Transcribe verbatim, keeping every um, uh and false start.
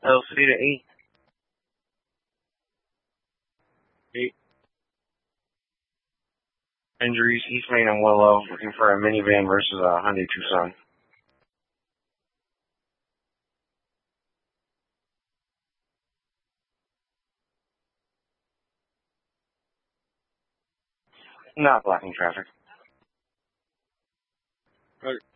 L C to eight. Eight. Injuries, East Main and Willow, looking for a minivan versus a Hyundai Tucson. Not blocking traffic. Right.